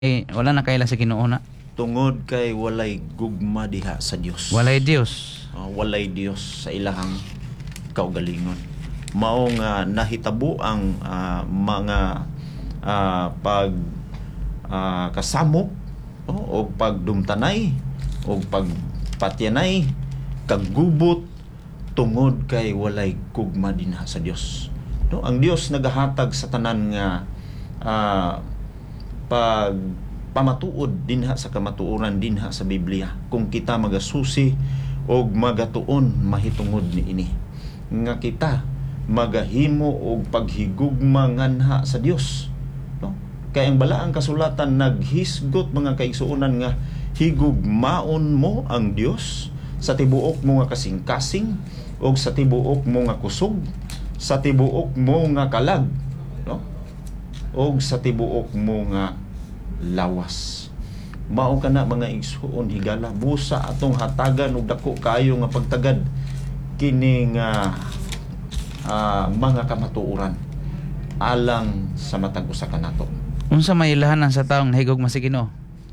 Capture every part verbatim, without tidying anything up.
Eh, wala na kaila sa Ginoo na. Tungod kay walay gugma diha sa Dios. Walay Dios. Uh, walay Dios sa ilahang kaugalingon. Mao nga nahitabo ang uh, mga uh, pag uh, kasamo oh, o pagdumtanay o pagpatyanay kaggubot tungod kay walay gugma dinha sa Dios. No, ang Dios nagahatag sa tanan nga uh, pag pamatuod dinha sa kamatuoran dinha sa Biblia kung kita magasusi og magatuon mahitungod ni ini nga kita magahimo og paghigugma nganha sa Dios, no? Kay ang balaang kasulatan naghisgot mga kaigsuonan nga higugmaon mo ang Dios sa tibuok mo nga kasing-kasing og sa tibuok mo nga kusog, sa tibuok mo nga kalag, no? Og sa tibuok mo nga lawas. Mao kana mga igsuon higala busa atong hatagan og dako kaayo nga pagtagad kini nga uh, mga kamatuoran alang sa matag usa kanato. Unsa may ilahanan sa taong nahigugma sa Ginoo?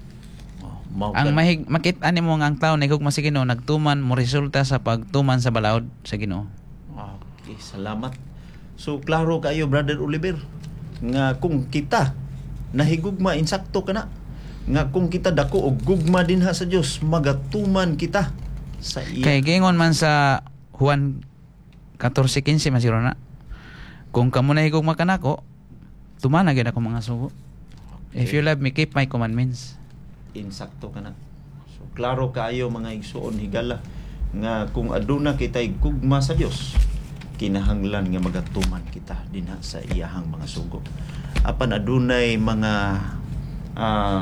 Oh, ang mahig makit-an nimo nga ang tawo nahigugma sa Ginoo nagtuman mo resulta sa pagtuman sa balaod sa Ginoo. Okay, salamat. So klaro kayo Brother Oliver nga kung kita nahigugma insakto kana nga kung kita dako og gugma dinha sa Dios magatuman kita sa iya. Kay gingon man sa Juan fourteen fifteen masiro na kung kamo nahigugma kanako tumana gyud ako mga sugo. Okay. If you love me keep my commandments. Insakto kana. So klaro kaayo mga igsuon higala nga kung aduna kitay gugma sa Dios kinahanglan nga magatuman kita dinha sa iyahang mga sugo. Apan adunay mga uh,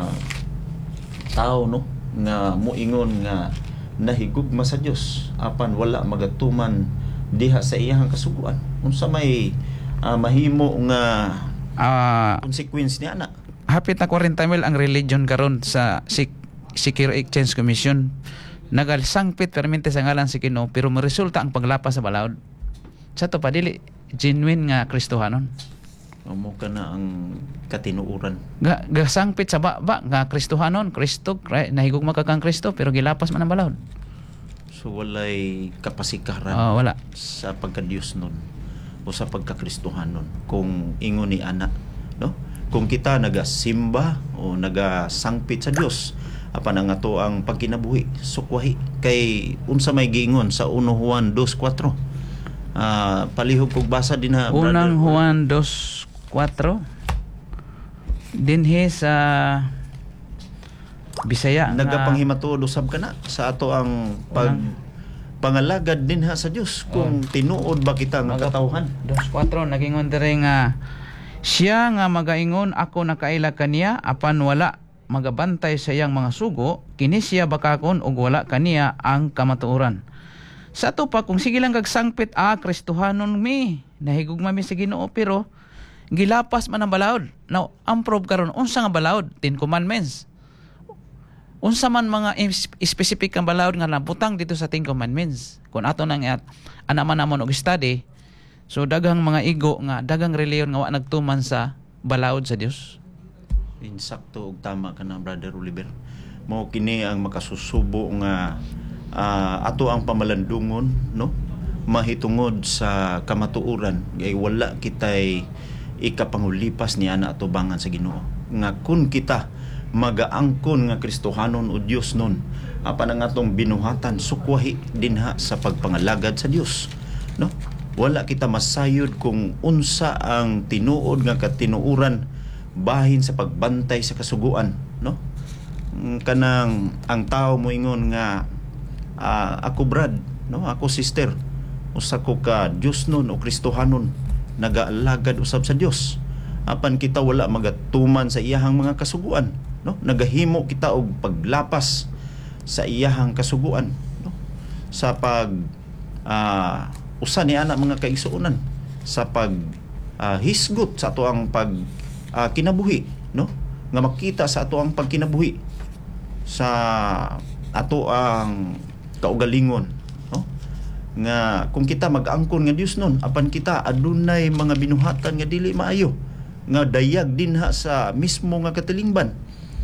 tao no nga moingon nga nahigugma sa Dios apan wala magatuman diha sa iyahang kasuguan. Unsa may uh, mahimo nga uh, consequence ni ana? Hapit na forty mil ang religion karon sa Secure Exchange Commission. Nagalsangpit permente sa ngalan si Ginoo pero resulta ang paglapas sa balaod. Sa to pa dili genuine nga Kristohanon. Amo ka na ang katinuuran. Ga gasangpit sa ba, ba nga Kristohanon, Kristo, nahigugma ka kang Kristo pero gilapas man ang balaod. So walay kapasikaran oh, wala sa pagka-Dios nun o sa pagka-Kristohanon kung ingon ni ana, no? Kung kita nagasimba o nagasangpit sa Dios apan ang ato ang pagkinabuhi sukwahi kay unsa may giingon sa First Juan two four. Ah, uh, palihog kog basa din ha. Unang Juan two four dinhi sa Bisaya nagapanghimatod usab kana sa ato ang pag unang, pangalagad din ha sa Dios kung oh, tinuod ba kita nga katawhan. two four nagingon diri nga siya nga magaingon ako nakaila kaniya apan wala magabantay sa iyang mga sugo kini siya bakakon ug wala kaniya ang kamatuoran. Sa to pa kung sige lang kagsangpit ah Kristohanon mi nahigugma mi sa Ginoo pero gilapas man ang balaod. Now amprove karon unsa nga balaod? Ten Commandments. Unsa man mga specific ang balaod nga nabutang dito sa Ten Commandments. Kung ato nang at ana man namon og study so daghang mga igo nga daghang reliyon nga wa nagtuman sa balaod sa Dios. Insakto og tama kana Brother Oliver. Mao kini ang makasusubo nga Uh, ato ang pamalandungon no mahitungod sa kamatuoran gay wala kitay ikapangulipas ni ana atubangan sa Ginoo nga kun kita magaangkon nga Kristohanon o Dios nun apan ang atong binuhatan sukwahi dinha sa pagpangalagad sa Dios, no? Wala kita masayod kung unsa ang tinuod nga katinuuran bahin sa pagbantay sa kasuguan, no? Kanang ang tao moingon nga Uh, ako brad, no? Ako sister, usa ko ka Dios nun o Kristohanon nagaalagad usab sa Dios apan kita wala magatuman sa iyahang mga kasuguan, no? Nagahimo kita og paglapas sa iyahang kasuguan, no? Sa pag uh, usa ni ana mga kaigsuonan sa pag uh, hisgot sa ato ang pag uh, kinabuhi, no? Nga makita sa ato ang pagkinabuhi sa ato ang kaugalingon, no? Nga kung kita mag-angkon nga Dios nun apan kita adunay mga binuhatan nga dili maayo nga dayag dinha sa mismo nga katilingban,